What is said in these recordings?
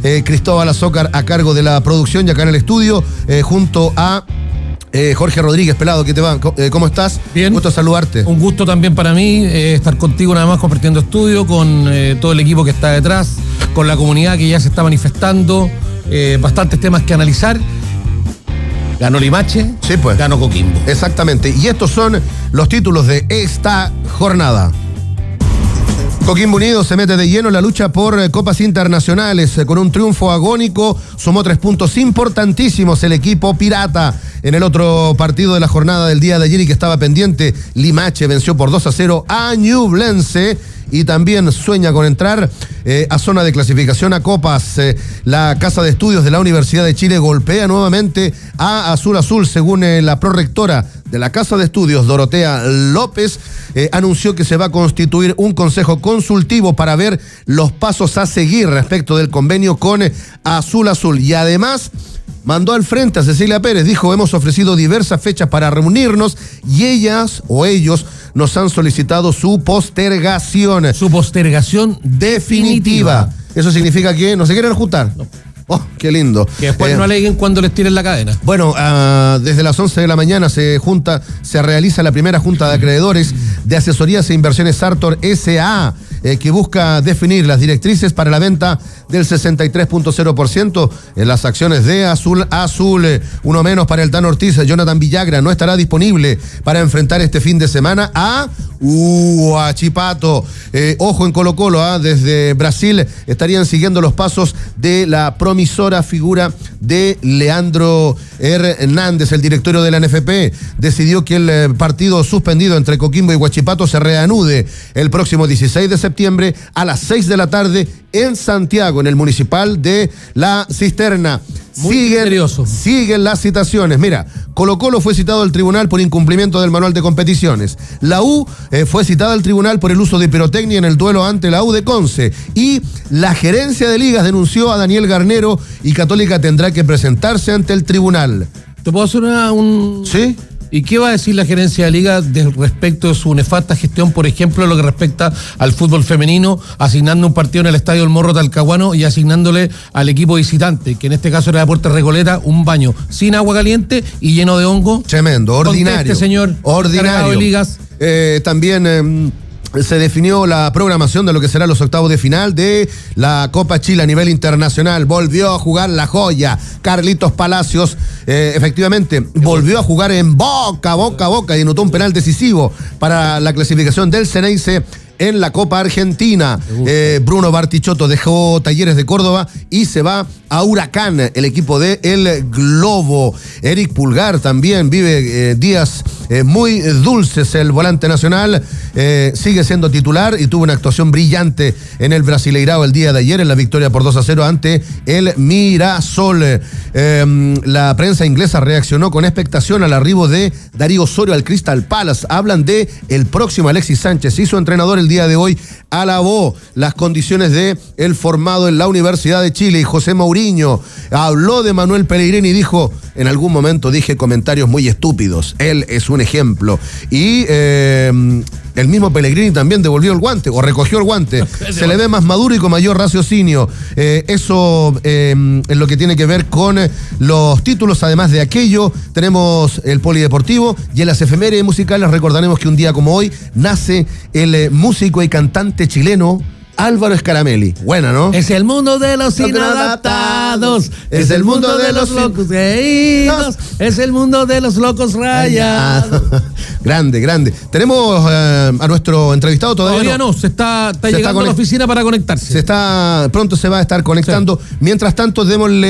Cristóbal Azócar a cargo de la producción y acá en el estudio, junto a Jorge Rodríguez. Pelado, ¿qué te va? ¿Cómo estás? Bien. Gusto saludarte. Un gusto también para mí estar contigo nada más compartiendo estudio, con todo el equipo que está detrás, con la comunidad que ya se está manifestando, bastantes temas que analizar. Ganó Limache, Sí, pues. ganó Coquimbo. Exactamente. Y estos son los títulos de esta jornada. Coquimbo Unido se mete de lleno en la lucha por copas internacionales. Con un triunfo agónico, sumó 3 puntos importantísimos el equipo pirata. En el otro partido de la jornada del día de ayer y que estaba pendiente, Limache venció por 2-0 a Ñublense y también sueña con entrar a zona de clasificación a copas. La Casa de Estudios de la Universidad de Chile golpea nuevamente a Azul Azul, según la prorectora de la Casa de Estudios, Dorotea López, anunció que se va a constituir un consejo consultivo para ver los pasos a seguir respecto del convenio con Azul Azul. Y además mandó al frente a Cecilia Pérez, dijo: hemos ofrecido diversas fechas para reunirnos y ellas o ellos nos han solicitado su postergación. Su postergación definitiva. Eso significa que no se quieren juntar. No. Oh, qué lindo. Que después no aleguen cuando les tiren la cadena. Bueno, desde las 11 de la mañana se realiza la primera junta de acreedores de Asesorías e Inversiones Sartor S.A., que busca definir las directrices para la venta del 63.0% en las acciones de Azul Azul. Uno menos para el Tano Ortiz. Jonathan Villagra no estará disponible para enfrentar este fin de semana a Huachipato. Ojo en Colo-Colo, desde Brasil estarían siguiendo los pasos de la promisora figura de Leandro Hernández. El directorio de la NFP decidió que el partido suspendido entre Coquimbo y Huachipato se reanude el próximo 16 de septiembre a las 6 de la tarde en Santiago, en el municipal de La Cisterna. Siguen las citaciones. Mira, Colo-Colo fue citado al tribunal por incumplimiento del manual de competiciones. La U fue citada al tribunal por el uso de pirotecnia en el duelo ante la U de Conce. Y la gerencia de ligas denunció a Daniel Garnero y Católica tendrá que presentarse ante el tribunal. ¿Te puedo hacer ¿Sí? ¿Y qué va a decir la gerencia de liga respecto de su nefasta gestión, por ejemplo, en lo que respecta al fútbol femenino, asignando un partido en el Estadio El Morro Talcahuano y asignándole al equipo visitante, que en este caso era Deportes Recoleta, un baño sin agua caliente y lleno de hongo? Tremendo, ordinario. Conteste, señor. Ordinario. De ligas. También se definió la programación de lo que serán los octavos de final de la Copa Chile a nivel internacional. Volvió a jugar la joya Carlitos Palacios, efectivamente, volvió a jugar en Boca y anotó un penal decisivo para la clasificación del Ceneice en la Copa Argentina. Bruno Bartichotto dejó Talleres de Córdoba y se va a Huracán, el equipo de El Globo. Eric Pulgar también vive días muy dulces. El volante nacional sigue siendo titular y tuvo una actuación brillante en el Brasileirao el día de ayer en la victoria por 2-0 ante el Mirasol. La prensa inglesa reaccionó con expectación al arribo de Darío Osorio al Crystal Palace. Hablan de el próximo Alexis Sánchez y su entrenador el día de hoy alabó las condiciones de el formado en la Universidad de Chile. Y José Mourinho habló de Manuel Pellegrini y dijo: en algún momento dije comentarios muy estúpidos, él es un ejemplo. Y el mismo Pellegrini también devolvió el guante o recogió el guante. Se le ve más maduro y con mayor raciocinio. Eso es lo que tiene que ver con los títulos. Además de aquello, tenemos el polideportivo y en las efemérides musicales recordaremos que un día como hoy nace el músico y cantante chileno Álvaro Scaramelli. Buena, ¿no? Es el mundo de los inadaptados, es el mundo de los locos reídos, es el mundo de los locos rayados. Grande. Tenemos a nuestro entrevistado todavía no. Está llegando a la oficina para conectarse. Pronto se va a estar conectando. Sí. Mientras tanto,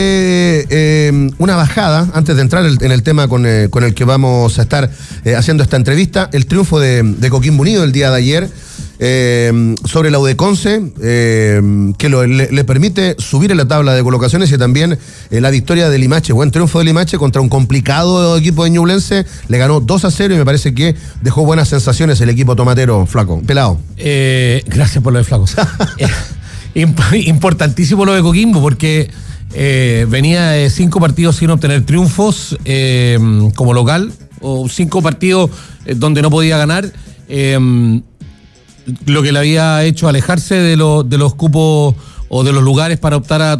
démosle una bajada antes de entrar en el tema con el que vamos a estar haciendo esta entrevista. El triunfo de Coquimbo Unido el día de ayer sobre la U de Conce, que le permite subir en la tabla de colocaciones, y también la victoria de Limache. Buen triunfo de Limache contra un complicado equipo de Ñublense. Le ganó 2-0 y me parece que dejó buenas sensaciones el equipo tomatero, Flaco. Pelado. Gracias por lo de Flaco. Importantísimo lo de Coquimbo, porque venía de 5 partidos sin obtener triunfos como local, o 5 partidos donde no podía ganar. Lo que le había hecho alejarse de los cupos o de los lugares para optar a